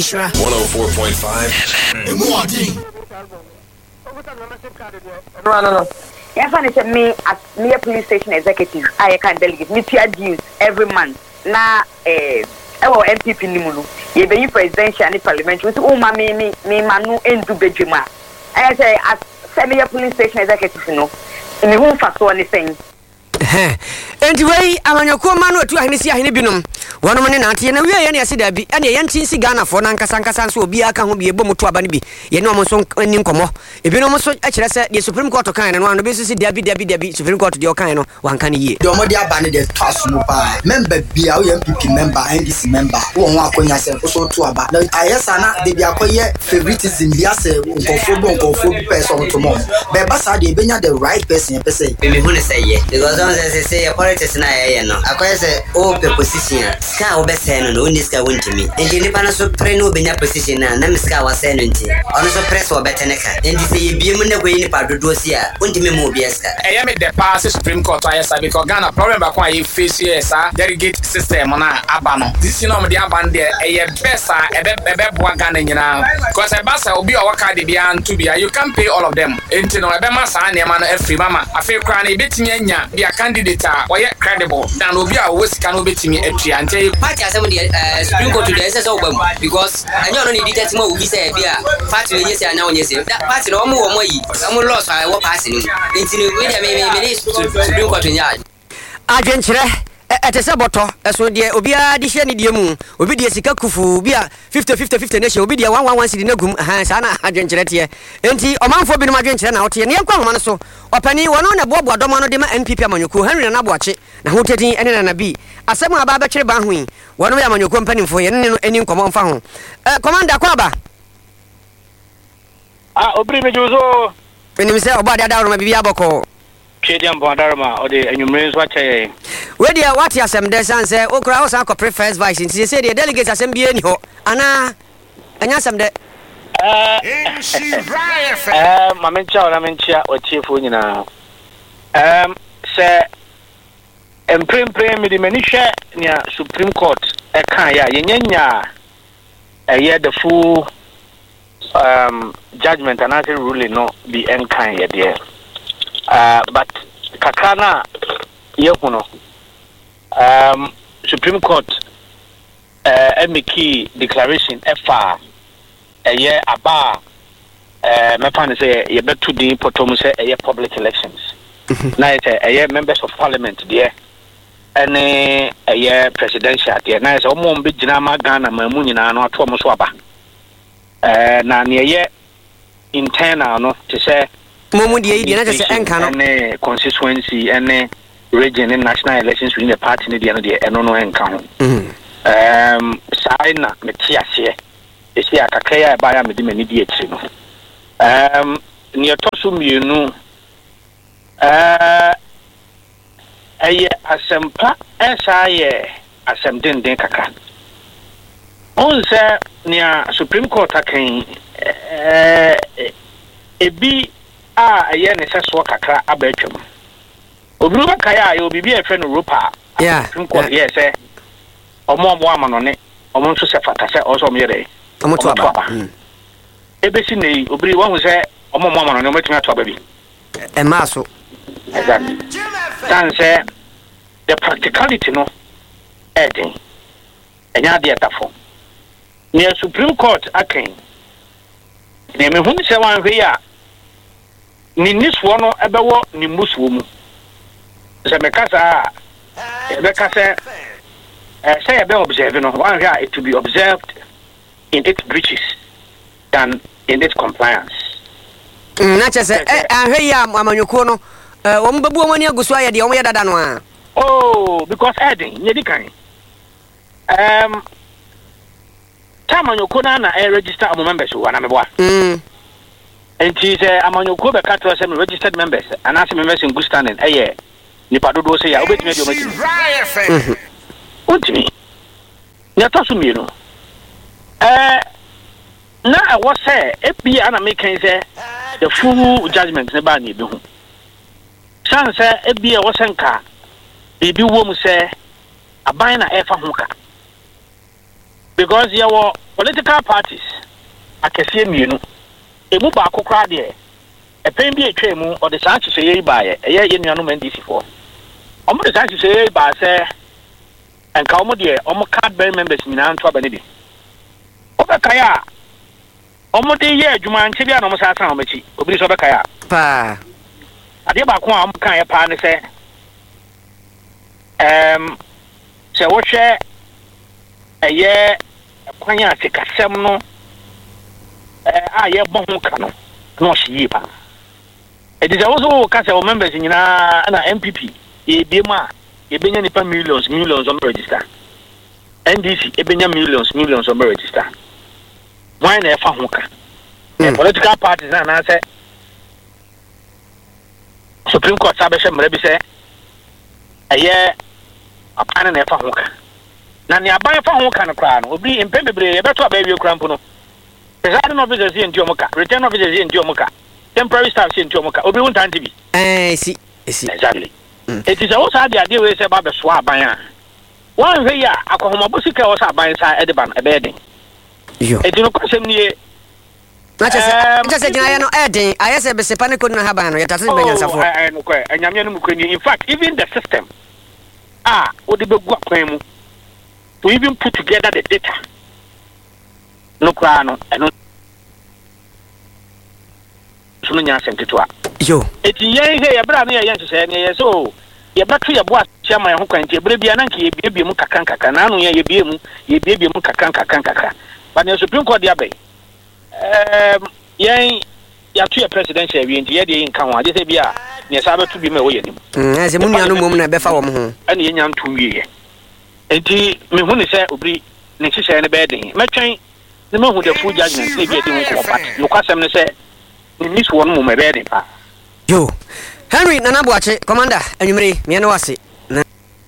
Ishra 104.5 No. Yes, I said me at near police station executive. I can delegate me dues every month. Na our MPP Nimulu. Ye be presidential and parliamentary. So me manu endu bedruma. I say at semi police station executive no. Me who fa so anything. Enti wei amanyoko ma no atu ahene si ahene binom wono ne nante na wie ye ne ase da bi ene ye ntin si Ghana fo na nkasa nso obi aka ho bi ebo mutu aba ne bi ye ne omo so ani nkomo ebinom so akire se the Supreme Court kan no ano be so si dabi Supreme Court de o kan no wanka ne ye de omo de aba ne de task no pa member bia o MPP member NDC member wo ho akonya se so to aba na ayesa na de bia akoye favoritism bia se nkofo bi person to mo be ba sa de benya the right person person me hu ne say ye because say politics na ye no akoye say o pe position ska o be say no ni ska wontimi enti ni pa na so pre no benya position na miska wa say no enti ono so press wo beteneka enti say ye biem ne gwe ni pa dodo si a wontimi mo obi eska eye me the pass Supreme Court ayesa because Ghana problem ba kwa ye face here sa delegate system na aba no this no me dey aba there eye besa ebe boa Ghana nyina because e basa obi o waka de bia ntu bia you can pay all of them enti no ebe ma sa na ma no free mama afi kra na ebetimi anya bia candidate why credible than obi a we sika no betimi atua ante party asem the Supreme Court dey say so gbam because anyo no need that mo obi say bia party we say anya onye say that party no mo yi am loss I wo pass ni enti no we dey me Supreme Court nya adwenkyere etese boto eso de obi a de hye ne de mu obi de sika kufu obi a 50 ne hye obi de 111 cedi na gum sa na adwenkyere te enti omanfo bi no adwenkyere na wote ne yankwa homa no so opani wono na bobo adoma no de ma NPP amanyoko Henry na boache na hoteti ene na bi asem aba ba kyere ba hu wono ya amanyoko mpanimfo ye ne no eni nkomo mfa ho commander kwaba obri mejuzo eni se obade adawro ma bibia boko Chediam Bondarma or the enumerate watch. Where dear what you some desan say, O Kraus are first vice, and she said the delegates assembly any ho, Anna, and yes, some de Mamencha or Chief Unina. Sir, and prim the Manisha near Supreme Court, a Kaya, Yenya, a year the full judgment and nothing ruling no be enkind dear. But kakana yehuno Supreme Court MK declaration FR a year aba me pan say ye betu di potom say a public elections na a year members of parliament there any a year presidential there na say omo be gina ma Ghana mamu nyina no ato mo so aba na ne ye internal no to say Momu de na just enka no any constituency any region and national elections within the party ne de no de eno no enka ho sai na metiase esi akakaya ba ya medi mani di etri no ne toso mienu aye asempa esa ye asem den kaka on se ne Supreme Court akan ebi aye ne seso kakra abatwam oburu bakaya aye obibi e fe no ropa Supreme Court yes omo amanone omo nso se fata se oso meyere omo to aba ebesi nei obiri wo hu se omo amanone omo tumi ato aba bi e maso exactly dan se the practicality no edin enya de etafo ne Supreme Court akan ne me hu se wan hwe ya ni niswo no ebewo ni muswo mu se mekasa say be observe no one here it to be observed in its breaches than in its compliance na chese ahwe ya amanyoko no wo mbabu omani agusu aye de omo dada no a because adding nyedi kan tamanyoko na register am members wo na meboa and she say amanyoko be katro say registered members and as members in good standing nipa dodo say ya obetime de omati Ultimi. Nyatasu mienu. Na I was say ebi ana making say the full judgment ne ba ni bi hu. San say ebi e wo senka bibi wo mu say aban na efa ho ka. Because ya wo political parties akɛseɛ mmienu emu baako koraa deɛ ɛpɛn bi etwa mu ɔde saa hyehyɛ yi baayɛ ɛyɛ yɛ nuanom NDC foɔ ɔmo de saa hyehyɛ yi baa sɛ nka ɔmo deɛ ɔmo cardbearing members nyinaa nto aba ne bi ɔbɛkae a ɔmo de yɛ adwuma nkyɛ bi a na ɔmo saa san ɔmo akyi obi nso ɔbɛkae a paa adeɛ baako a ɔmo kaeɛ paa ne sɛ sɛ wohwɛ ɛyɛ kwan a sikasɛm no a yɛbɔ ho ka no na ɔhyɛ yie paa ɛdi sɛ wo so wo ka sɛ wo members nyinaa na MPP yɛbie mu a yɛbɛnya nipa millions ɔmo register NDC yɛbɛnya millions ɔmo register why na ɛfa ho ka political parties na anaasɛ Supreme Court sabɛhyɛ mmara bi sɛ ɛyɛ apan na ɛfa ho ka na ne aban fa ho ka no koraa no obi mpɛ bebree yɛbɛto aba awie koraa mpo no presiding officers yɛ nti ɔmo ka return officers yɛ nti ɔmo ka temporary staff yɛ nti ɔmo ka obi wo ntante bi si exactly it is also the idea we say about the swaban one way ya akohomabo sika wo sa ban sa ede ban ebe den yo e dinu kwasem nie na chese gina ya no eden ayese be sepa ne ko na haban no yetase be nyansafo no ko anyame no mukoni in fact even the system wo de begu akwan mu to even put together the data no kwa no eno so no nya sentetoa yo eti yen he ye bra no ye nchese ne ye so ye beto ye bo atia man ho kwanti ebere bia na nke ye bie mu kakan na anu ye bie mu kakan but the Supreme Court dia be yen ya to ye presidential wi nti ye de nka ho ade se bia ne sa beto bi me wo ye nim ase mu nuanu mom na be fa wo ho ane ye nya ntom wie ye enti me hu ne se obri ne hyehyɛ ne be den metwen ne me hu the full judgment ne bi e de ho ko pat no kwasem ne se ni so no mo me be den pa yo Henry Nana Boache commander anwumre me no wase na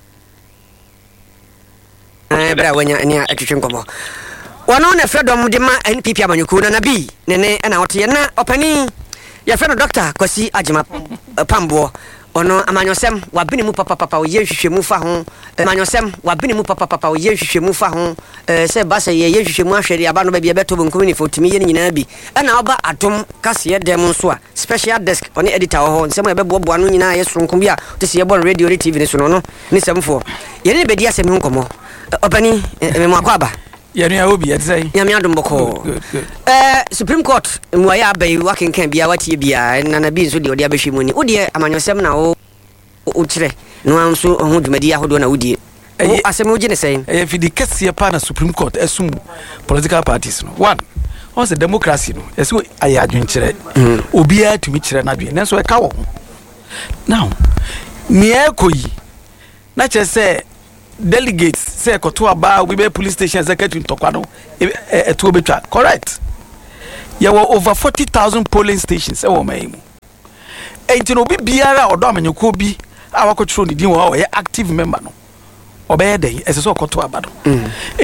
bra wanya ania atwetwe nkomo wono na fredom de ma NPP amanyuku na bi ne na wote na opani ya fred doctor Kwasi Agema Pambo ono amanyosem wabene mu papa o ye hwehwemu fa ho amanyosem wabene mu papa o ye hwehwemu fa ho se ba se ye hwehwemu ahwere aba no ba bia beto bon community fotimi ye nyina bi na oba adom kase dem nso a special desk on editor ho nsem e bebobo anu nyina ye sonko bi a to se ye bon radio re TV ne so no ne semfo ye ne bedi asem nkomo opani me mo akwaba ya nua obi ya tsai ya me adom boko Supreme Court mu ya abai wakenkan bia watie bia na bi nso de odi abehwe ni wodi amanyosem na o kire no anso ho dwumadi ahodo na wodi asem wo gine sen fidi kase pa na Supreme Court asum political parties no one on the democracy no yeso aya adwenkire obi a tumi kire na dwe nenso e ka wo now ni ekoyi na chese delegates say koto aba we be police station secretary ntokwa no eto betwa correct there were over 40,000 polling stations e wo mai mu enti no bi biara odo amanyoko bi a wakotro ni din wo ye active member no obeye den ese so koto aba no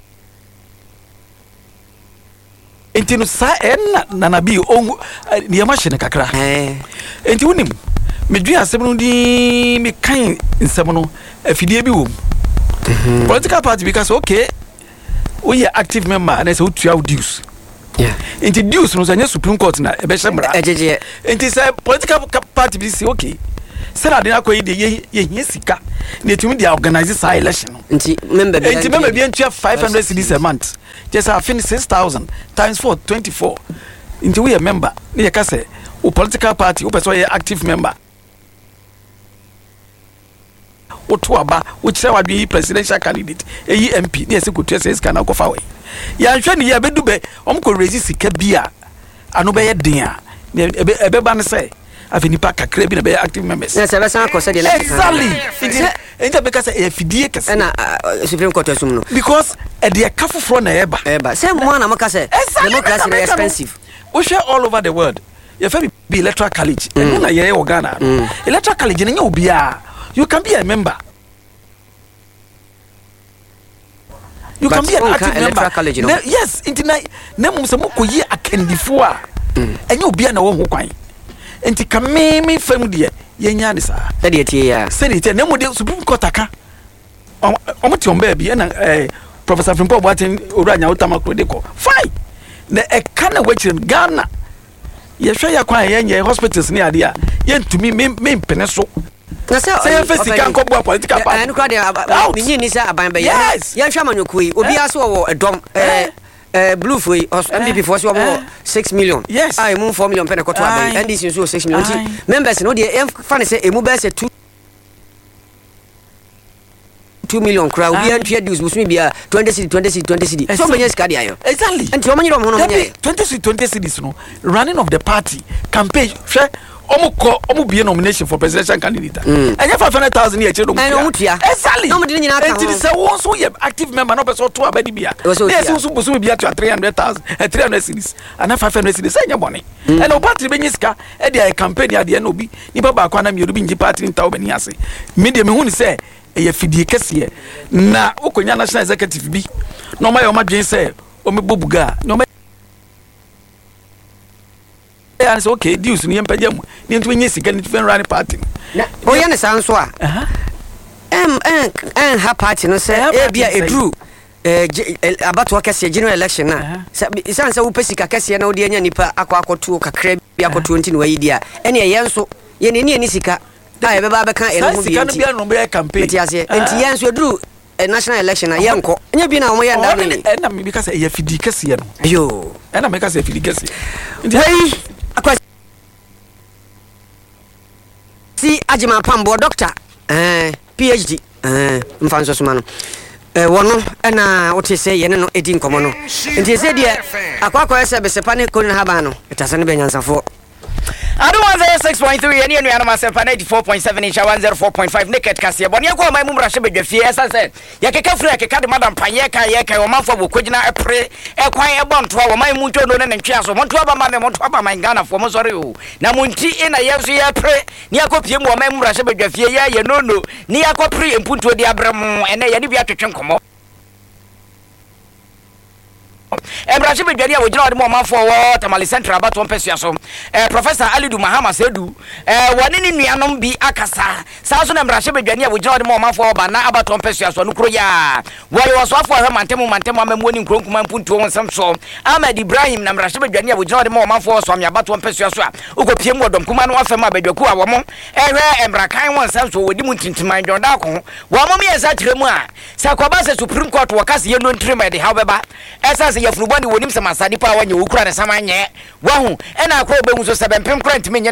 enti no sa na bi on ni machine kakra enti wonim medwi asem no di me kan nsem no afidie bi wo political party because okay we are active member and say utua dues into dues no say Supreme Court na e be shemra ejeje into say political party be say okay say na dey akoyi dey ye sika na etumi dey organize say election into member be ntua 500 cedis a month just have finish 6,000 times 4 24 into we a member na ka say o political party o person ye active member otuaba which say wadwe presidential candidate eyi MP na executive say scan akofa we ya hwe ne ya bedube omko raise sika bia ano be ye den a ebe ba ne say afinipa kakra bi na be active members na se be san akose de exactly enti be ka say e fidie kase na Supreme Court asum no because e de kafofro na eba say mo na maka say democracy is expensive we share all over the world you fa be electoral college and na ye Ghana electoral college na nya obi a you can be a member. You can be an active member. College, yes, intina na mum se moko yi akandifo a enye obi na wo ho kwan. Enti ka me fam de ye nya ne sa. Se de tie ya. Se de tie na mo de Supreme Court aka. Omo ti on ba bi na Professor Frimpo Boateng Oranya Utama Krodeko fine na e kana wachire Ghana ye hwe ya kwan ye hospitals ni ade a ye ntumi me mpene so na say physical ko political party and crowd ni ni say aban be ye hwe amanyoko yi obi aso wo edom blue for MPP for 6 million. Yes. I move 4 million pen ko to abai. NDC so 6 million. Members no dey fan say emu be say 2 million crowd we and dues musumi bia 20 cedi so many sika dia yo exactly and o manyiro mo no 20 cedis no running of the party campaign hwe omu bie nomination for presidential candidate anya 500,000 here chiro no mutua exactly no mo de nyina ka ho say won so ye active member no person to abadi bia yes so musumi bia to 300,000 300 cedis and 500 cedis anya bone and o party be nyiska e dia campaign ya de na obi ni baba kwa na mi obi nji party nta obani ase media me hu ni say eye fidie kese na ukonya national executive bi no ma ye o madwen say o me bobuga no and say okay deals ni empagya mu ni ntu nye sika ni fen run party o ye ne sanso a ha party no say e bia edru abato kese general election na isan say wo pesika kese na wo de anya nipa akotu kakra bi akotu nti no wayi dia ene ye nso ye ne ni sika ai beba beka eno mu bi nti no be campaign entiase enti ye nso edru national election na ye nko nya bi na wo ye nda ni na me bi ka say ye fidi kese no yo na me ka say fidi kese nti si ajima pambo doctor PhD mfanso suma no wono na wote se ye ne no edi nkomo no nti se die akwakwa ese besepa ne ko na haba no etase ne benyansafo I don't want 6.3 any new animal 94.7 inch 104.5 naked kasia boni ko mai mumra hye bedwafie esa se ye keka fru ye keka de madam panye ka ye ka o manfo bokogina epre e kwan e bonto o mai munto no ne ntwe aso monto aba ma me monto aba man Ghana fo mo sori o na munti ina ye so ye pre ni akopie mu o mai mumra hye bedwafie ye no ni akopre empunto di abrem ene ye ne bi atwetwe nkomo Embrace bedwari a wogina ode mo manfo wo Tamale Central abato mpesua so Professor Alidu Mahama Sedu woni ni nuanom bi akasa saa so na embrace bedwari a wogina ode mo manfo ba na abato mpesua so no kro ya wori wo so afo ahwe mantemu amamu ni nkronkuma mpuntuo wonsam so Ahmed Ibrahim na embrace bedwari a wogina ode mo manfo so am abato mpesua so a ukopie mu odom kuma no afem abedwaku a wo mo embrakan wonsam so wodi mu tintiman jonda ko wo mo me esa tiremu a sakwaba se Supreme Court wakase ye no ntrema de hawbeba esa ye frubani wonim se masadi pa wanye wukura ne samanye wahu ena akro behu so 7 pem krant menye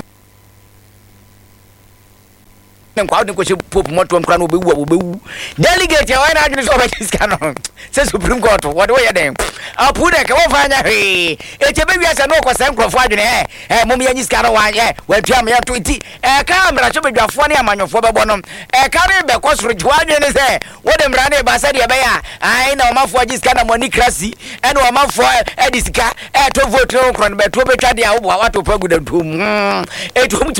nkwa odi ko che pop moto nkra no obewu delegate ya wana adwene so obekiska no se Supreme Court what way dem apude ke wo fanya he eche be wiase no ko se nkrofo adwene mom ya nyiska no wanye watwa me ya 20 ka mra cho bedwafo ne amanyofo bebo no ka re be ko soro jwa adwene se wo dem ra ne ba se de be ya ai na omafo agiska na money crasi ene omafo edisika to vote no kro no be to betwa de a wo wato pagu da tom eto